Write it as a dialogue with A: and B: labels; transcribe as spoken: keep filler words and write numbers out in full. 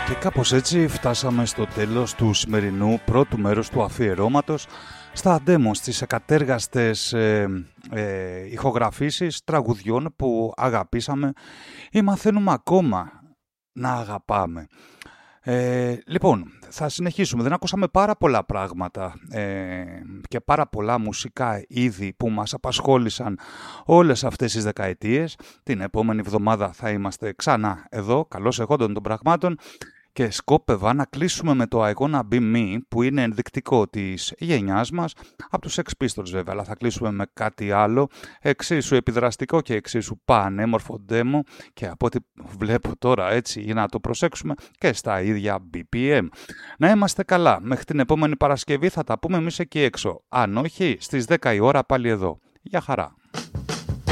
A: Και κάπως έτσι φτάσαμε στο τέλος του σημερινού πρώτου μέρους του αφιερώματος στα demos, στις εκατέργαστες ε, ε, ηχογραφήσεις τραγουδιών που αγαπήσαμε ή μαθαίνουμε ακόμα να αγαπάμε. Ε, λοιπόν, θα συνεχίσουμε. Δεν ακούσαμε πάρα πολλά πράγματα ε, και πάρα πολλά μουσικά είδη που μας απασχόλησαν όλες αυτές τις δεκαετίες. Την επόμενη εβδομάδα θα είμαστε ξανά εδώ, καλώς εχόντων των πραγμάτων. Και σκόπευα να κλείσουμε με το I Wanna Be Me, που είναι ενδεικτικό της γενιάς μας, από τους Sex Pistols βέβαια, αλλά θα κλείσουμε με κάτι άλλο, εξίσου επιδραστικό και εξίσου πανέμορφο demo, και από ό,τι βλέπω τώρα έτσι, για να το προσέξουμε, και στα ίδια μπι πι εμ. Να είμαστε καλά, μέχρι την επόμενη Παρασκευή θα τα πούμε εμείς εκεί έξω, αν όχι στις δέκα η ώρα πάλι εδώ. Γεια χαρά.